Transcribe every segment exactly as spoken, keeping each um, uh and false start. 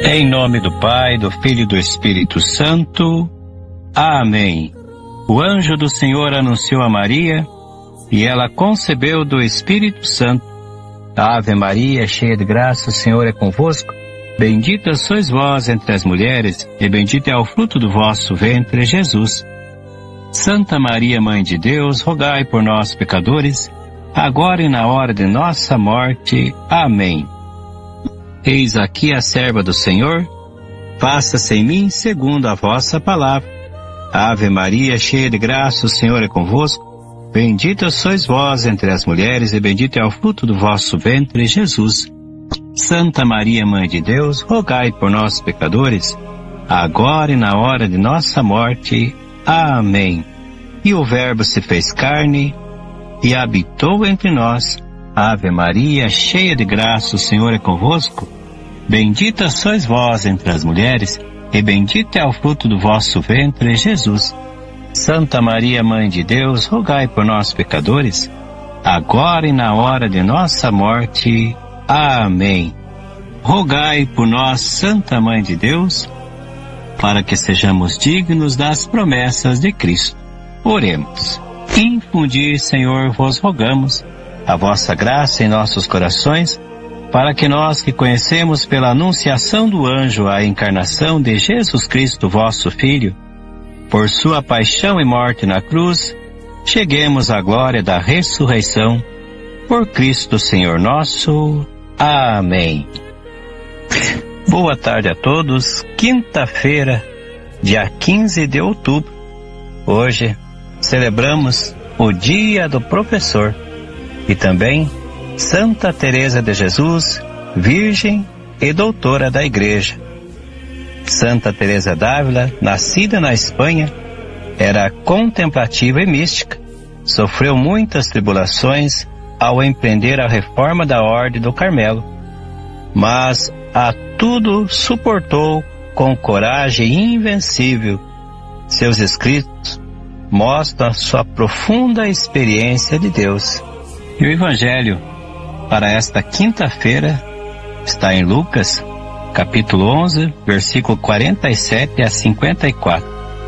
Em nome do Pai, do Filho e do Espírito Santo. Amém. O anjo do Senhor anunciou a Maria, e ela concebeu do Espírito Santo. Ave Maria, cheia de graça, o Senhor é convosco. Bendita sois vós entre as mulheres, e bendito é o fruto do vosso ventre, Jesus. Santa Maria, Mãe de Deus, rogai por nós, pecadores, agora e na hora de nossa morte. Amém. Eis aqui a serva do Senhor, faça-se em mim segundo a vossa palavra. Ave Maria, cheia de graça, o Senhor é convosco. Bendita sois vós entre as mulheres, e bendito é o fruto do vosso ventre, Jesus. Santa Maria, Mãe de Deus, rogai por nós, pecadores, agora e na hora de nossa morte. Amém. E o Verbo se fez carne e habitou entre nós. Ave Maria, cheia de graça, o Senhor é convosco. Bendita sois vós entre as mulheres, e bendito é o fruto do vosso ventre, Jesus. Santa Maria, Mãe de Deus, rogai por nós, pecadores, agora e na hora de nossa morte. Amém. Rogai por nós, Santa Mãe de Deus, para que sejamos dignos das promessas de Cristo. Oremos. Infundi, Senhor, vos rogamos a vossa graça em nossos corações, para que nós que conhecemos pela anunciação do anjo a encarnação de Jesus Cristo, vosso Filho, por sua paixão e morte na cruz, cheguemos à glória da ressurreição, por Cristo Senhor nosso. Amém. Boa tarde a todos. Quinta-feira, dia quinze de outubro. Hoje celebramos o Dia do Professor e também Santa Teresa de Jesus, Virgem e Doutora da Igreja. Santa Teresa d'Ávila, nascida na Espanha, era contemplativa e mística. Sofreu muitas tribulações ao empreender a reforma da Ordem do Carmelo, mas a tudo suportou com coragem invencível. Seus escritos mostram sua profunda experiência de Deus. E o Evangelho para esta quinta-feira está em Lucas, capítulo onze, versículo quarenta e sete a cinquenta e quatro.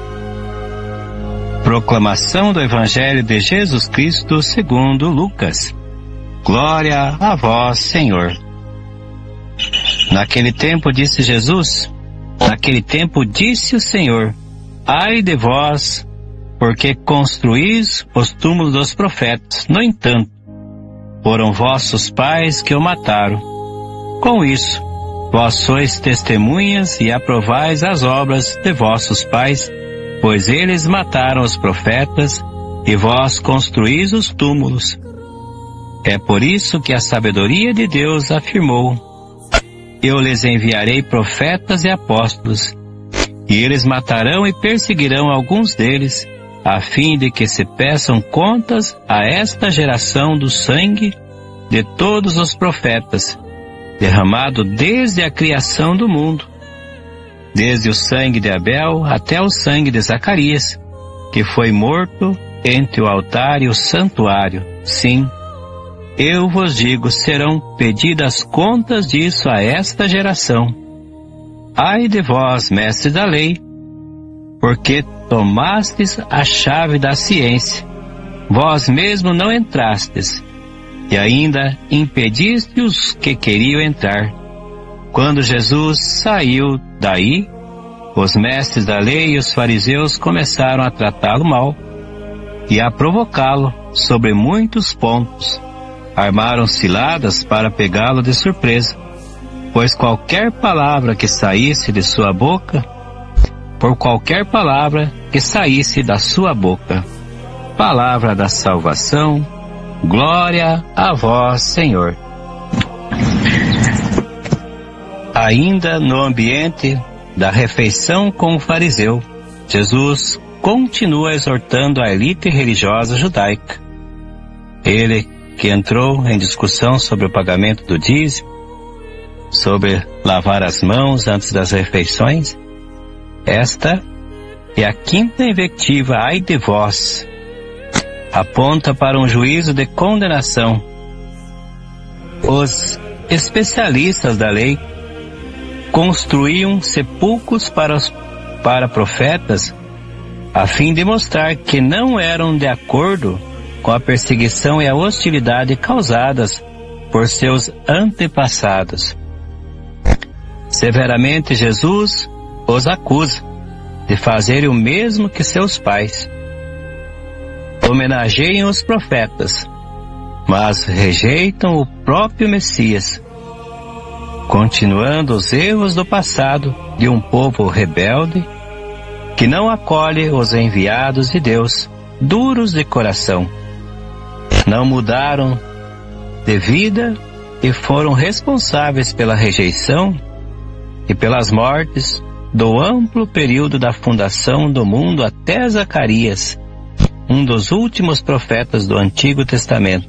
Proclamação do Evangelho de Jesus Cristo segundo Lucas. Glória a vós, Senhor. Naquele tempo disse Jesus, naquele tempo disse o Senhor: ai de vós, porque construís os túmulos dos profetas. No entanto, foram vossos pais que o mataram. Com isso, vós sois testemunhas e aprovais as obras de vossos pais, pois eles mataram os profetas, e vós construís os túmulos. É por isso que a sabedoria de Deus afirmou: eu lhes enviarei profetas e apóstolos, e eles matarão e perseguirão alguns deles, a fim de que se peçam contas a esta geração do sangue de todos os profetas, derramado desde a criação do mundo, desde o sangue de Abel até o sangue de Zacarias, que foi morto entre o altar e o santuário. Sim, eu vos digo, serão pedidas contas disso a esta geração. Ai de vós, mestres da lei, porque tomastes a chave da ciência, vós mesmo não entrastes, e ainda impediste os que queriam entrar. Quando Jesus saiu daí, os mestres da lei e os fariseus começaram a tratá-lo mal e a provocá-lo sobre muitos pontos. Armaram ciladas para pegá-lo de surpresa, pois qualquer palavra que saísse de sua boca, por qualquer palavra que saísse da sua boca. Palavra da salvação. Glória a vós, Senhor. Ainda no ambiente da refeição com o fariseu, Jesus continua exortando a elite religiosa judaica. Ele que entrou em discussão sobre o pagamento do dízimo, sobre lavar as mãos antes das refeições. Esta é a quinta invectiva, ai de vós, aponta para um juízo de condenação. Os especialistas da lei construíam sepulcros para, os, para profetas, a fim de mostrar que não eram de acordo com a perseguição e a hostilidade causadas por seus antepassados. Severamente Jesus os acusa de fazerem o mesmo que seus pais. Homenageiam os profetas, mas rejeitam o próprio Messias, continuando os erros do passado de um povo rebelde que não acolhe os enviados de Deus, duros de coração. Não mudaram de vida e foram responsáveis pela rejeição e pelas mortes do amplo período da fundação do mundo até Zacarias, um dos últimos profetas do Antigo Testamento.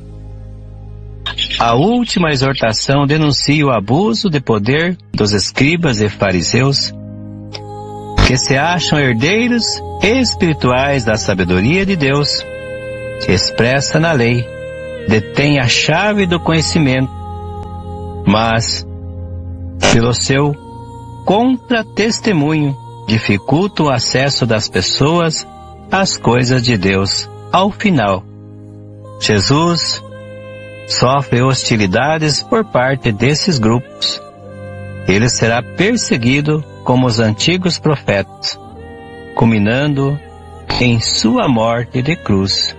A última exortação denuncia o abuso de poder dos escribas e fariseus, que se acham herdeiros espirituais da sabedoria de Deus, expressa na lei, detém a chave do conhecimento, mas, pelo seu contra-testemunho, dificulta o acesso das pessoas às coisas de Deus. Ao final, Jesus sofre hostilidades por parte desses grupos. Ele será perseguido como os antigos profetas, culminando em sua morte de cruz.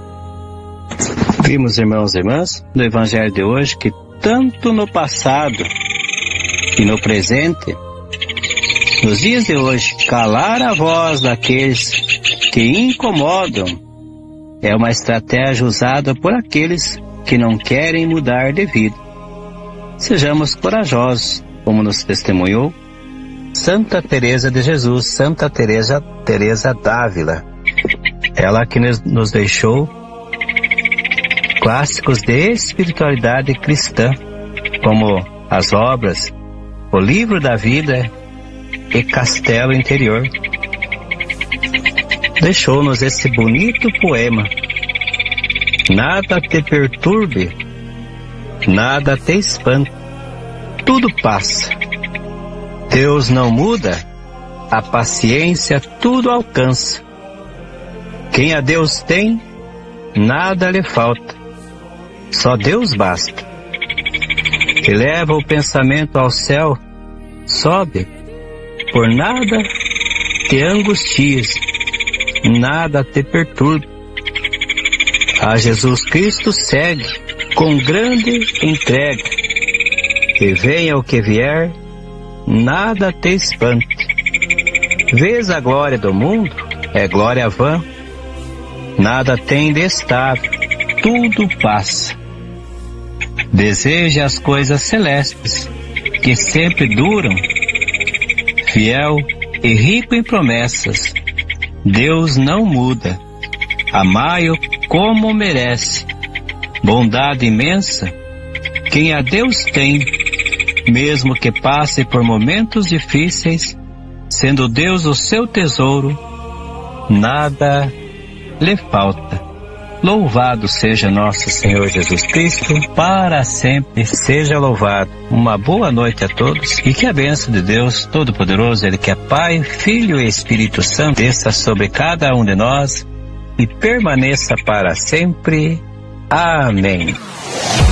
Vimos, irmãos e irmãs, no Evangelho de hoje que tanto no passado e no presente, nos dias de hoje, calar a voz daqueles que incomodam é uma estratégia usada por aqueles que não querem mudar de vida. Sejamos corajosos, como nos testemunhou Santa Teresa de Jesus, Santa Teresa, Teresa d'Ávila. Ela que nos, nos deixou clássicos de espiritualidade cristã, como as obras O Livro da Vida e Castelo Interior. Deixou-nos esse bonito poema: nada te perturbe, nada te espante, tudo passa. Deus não muda, a paciência tudo alcança. Quem a Deus tem, nada lhe falta, só Deus basta. Eleva o pensamento ao céu, sobe, por nada te angustias, nada te perturbe. A Jesus Cristo segue com grande entrega, e venha o que vier, nada te espante. Vês a glória do mundo, é glória vã, nada tem de estável, tudo passa. Deseja as coisas celestes, que sempre duram, fiel e rico em promessas, Deus não muda, amai-o como merece, bondade imensa, quem a Deus tem, mesmo que passe por momentos difíceis, sendo Deus o seu tesouro, nada lhe falta. Louvado seja nosso Senhor Jesus Cristo, para sempre seja louvado. Uma boa noite a todos e que a bênção de Deus Todo-Poderoso, Ele que é Pai, Filho e Espírito Santo, desça sobre cada um de nós e permaneça para sempre. Amém.